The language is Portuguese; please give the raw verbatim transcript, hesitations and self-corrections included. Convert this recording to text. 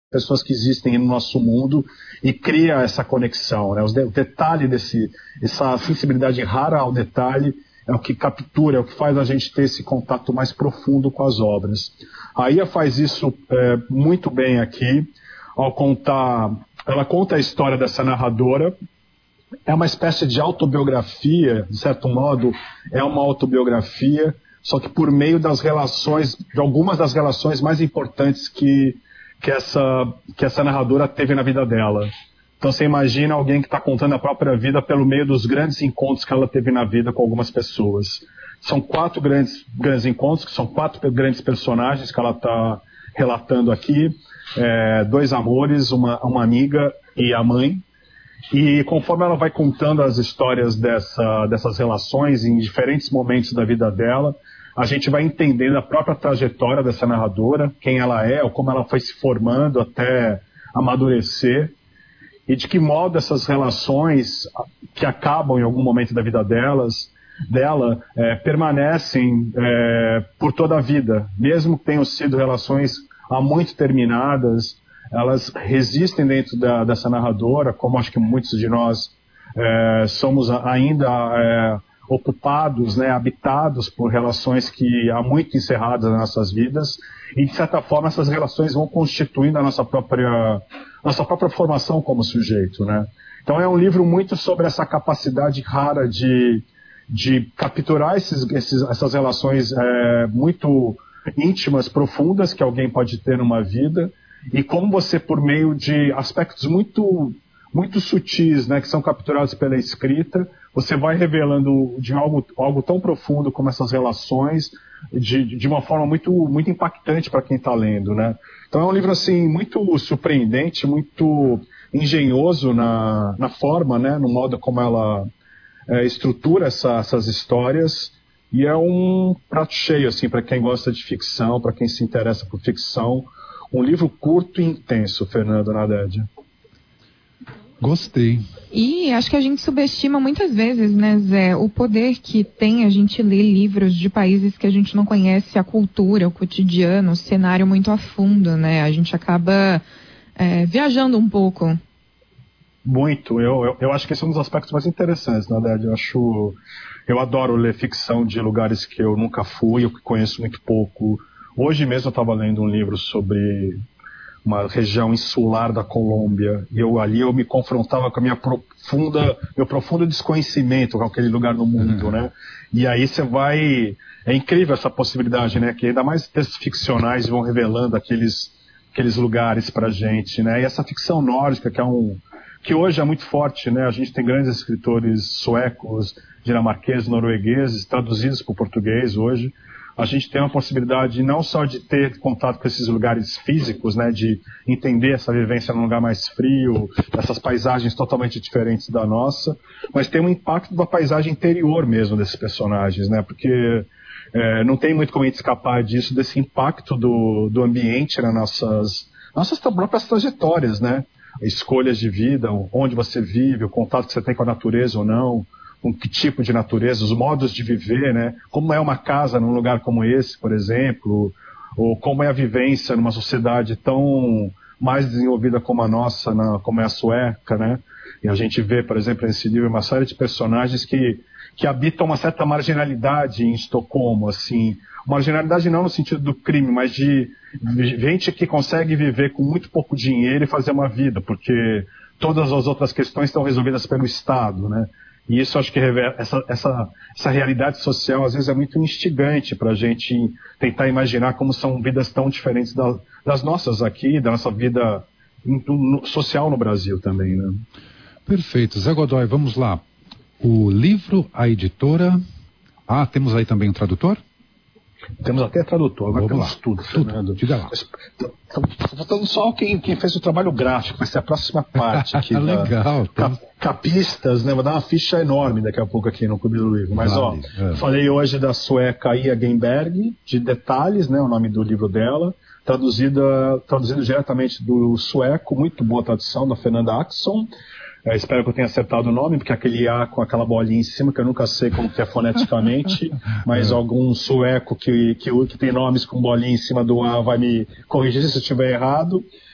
pessoas que existem no nosso mundo e cria essa conexão, né? O detalhe desse, essa sensibilidade rara ao detalhe é o que captura, é o que faz a gente ter esse contato mais profundo com as obras. A Ia faz isso é, muito bem aqui, ao contar, ela conta a história dessa narradora. É uma espécie de autobiografia, de certo modo, é uma autobiografia, só que por meio das relações, de algumas das relações mais importantes que, que, essa, que essa narradora teve na vida dela. Então você imagina alguém que está contando a própria vida pelo meio dos grandes encontros que ela teve na vida com algumas pessoas. São quatro grandes, grandes encontros, que são quatro grandes personagens que ela está relatando aqui. É, dois amores, uma, uma amiga e a mãe. E conforme ela vai contando as histórias dessa, dessas relações em diferentes momentos da vida dela, a gente vai entendendo a própria trajetória dessa narradora, quem ela é, ou como ela foi se formando até amadurecer, e de que modo essas relações que acabam em algum momento da vida delas, dela é, permanecem é, por toda a vida, mesmo que tenham sido relações há muito terminadas, elas resistem dentro da, dessa narradora, como acho que muitos de nós é, somos ainda é, ocupados, né, habitados por relações que há muito encerradas nas nossas vidas, e de certa forma essas relações vão constituindo a nossa própria, nossa própria formação como sujeito, né? Então é um livro muito sobre essa capacidade rara de, de capturar esses, esses, essas relações é, muito íntimas, profundas que alguém pode ter numa vida, e como você, por meio de aspectos muito, muito sutis, né, que são capturados pela escrita, você vai revelando de algo, algo tão profundo como essas relações, de, de uma forma muito, muito impactante para quem está lendo, né? Então é um livro assim, muito surpreendente, muito engenhoso na, na forma, né, no modo como ela é, estrutura essa, essas histórias, e é um prato cheio assim, para quem gosta de ficção, para quem se interessa por ficção. Um livro curto e intenso, Fernando Naded. Gostei. E acho que a gente subestima muitas vezes, né, Zé, o poder que tem a gente ler livros de países que a gente não conhece, a cultura, o cotidiano, o cenário muito a fundo, né? A gente acaba é, viajando um pouco. Muito. Eu, eu, eu acho que esse é um dos aspectos mais interessantes, Naded. Eu acho... Eu adoro ler ficção de lugares que eu nunca fui, ou que conheço muito pouco. Hoje mesmo eu estava lendo um livro sobre uma região insular da Colômbia, e eu, ali eu me confrontava com a minha profunda, meu profundo desconhecimento com aquele lugar no mundo, uhum. né? E aí você vai... É incrível essa possibilidade, né? Que ainda mais textos ficcionais vão revelando aqueles, aqueles lugares pra gente, né? E essa ficção nórdica, que é um... que hoje é muito forte, né? A gente tem grandes escritores suecos, dinamarqueses, noruegueses, traduzidos para o português hoje. A gente tem uma possibilidade não só de ter contato com esses lugares físicos, né, de entender essa vivência num lugar mais frio, essas paisagens totalmente diferentes da nossa, mas tem um impacto da paisagem interior mesmo desses personagens, né, porque é, não tem muito como a gente escapar disso, desse impacto do, do ambiente nas nossas, nossas próprias trajetórias, né, escolhas de vida, onde você vive, o contato que você tem com a natureza ou não, com que tipo de natureza, os modos de viver, né? Como é uma casa num lugar como esse, por exemplo, ou como é a vivência numa sociedade tão mais desenvolvida como a nossa, na, como é a sueca, né? E a gente vê, por exemplo, nesse livro uma série de personagens que, que habitam uma certa marginalidade em Estocolmo, assim, marginalidade não no sentido do crime, mas de gente que consegue viver com muito pouco dinheiro e fazer uma vida, porque todas as outras questões estão resolvidas pelo Estado, né? E isso acho que revela, essa, essa, essa realidade social às vezes é muito instigante para a gente tentar imaginar como são vidas tão diferentes da, das nossas aqui, da nossa vida no, social no Brasil também, né? Perfeito. Zé Godoy, vamos lá. O livro, a editora... Ah, temos aí também um tradutor? Temos até tradutor, agora Vamos temos lá. tudo, Fernando. Diga lá. Está faltando só quem, quem fez o trabalho gráfico, vai ser a próxima parte aqui. Legal. Da, cap, capistas, né? Vou dar uma ficha enorme daqui a pouco aqui no Clube do Livro. Mas, vale, ó, é. falei hoje da sueca Ia Genberg, de Detalhes, né? O nome do livro dela, traduzida, traduzido diretamente do sueco, muito boa tradução, da Fernanda Axon. É, espero que eu tenha acertado o nome, porque aquele A com aquela bolinha em cima, que eu nunca sei como que é foneticamente, mas é. algum sueco que, que, que tem nomes com bolinha em cima do A vai me corrigir se eu estiver errado.